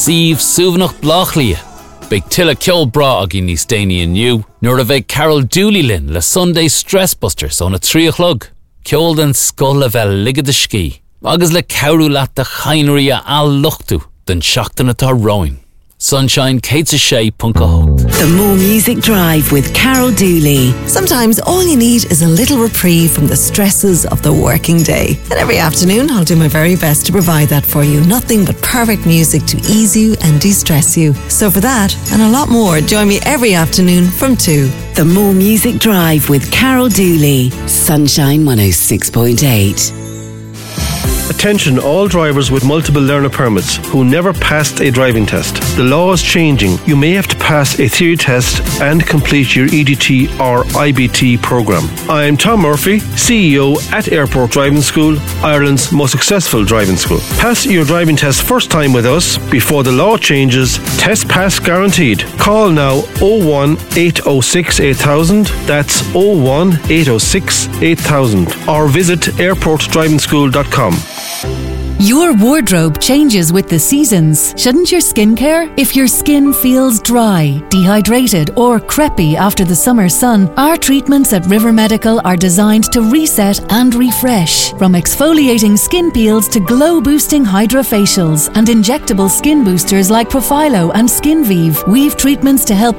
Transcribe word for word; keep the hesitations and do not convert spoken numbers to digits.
Sieve Suvanach Blachlia. Big Tilla Kjol Bra Agi Ní Stani and you. Nor a Veg Carol Dooley Lynn, Le Sunday Stress Busters on a three o'clock. Kjol den Skull of El Ligga de Ski. Agus le Cowru Lat de Chaineria Al Luchtu, den Shachten at our rowing. Sunshine, Kate's a Shay, Punka Hope. The More Music Drive with Carol Dooley. Sometimes all you need is a little reprieve from the stresses of the working day. And every afternoon, I'll do my very best to provide that for you. Nothing but perfect music to ease you and de-stress you. So for that, and a lot more, join me every afternoon from two. The More Music Drive with Carol Dooley. Sunshine one oh six point eight. Attention all drivers with multiple learner permits who never passed a driving test. The law is changing. You may have to pass a theory test and complete your E D T or I B T program. I'm Tom Murphy, C E O at Airport Driving School, Ireland's most successful driving school. Pass your driving test first time with us before the law changes. Test pass guaranteed. Call now oh one eight oh six eight thousand. That's oh one eight oh six eight thousand. Or visit airport driving school dot com. Your wardrobe changes with the seasons. Shouldn't your skincare? If your skin feels dry, dehydrated or crepey after the summer sun, our treatments at River Medical are designed to reset and refresh. From exfoliating skin peels to glow-boosting hydrofacials and injectable skin boosters like Profilo and Skinvive, we've treatments to help